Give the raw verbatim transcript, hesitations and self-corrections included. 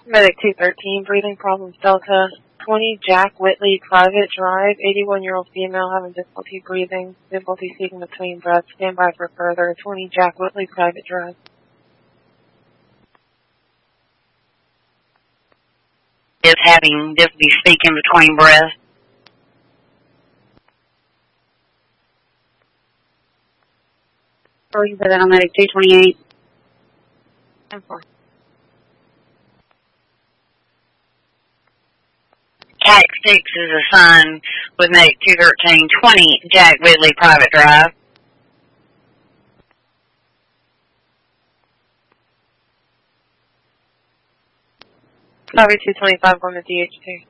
Medic two thirteen, breathing problems, Delta. twenty, Jack Whitley, private drive, eighty-one-year-old female having difficulty breathing, difficulty speaking between breaths. Stand by for further. twenty, Jack Whitley, private drive. Is having difficulty speaking between breaths. Or you put that on medic two twenty-eight. ten four. Cat six is a son with medic two thirteen, twenty, Jack Whitley, private drive. Copy two twenty-five, going to D H two.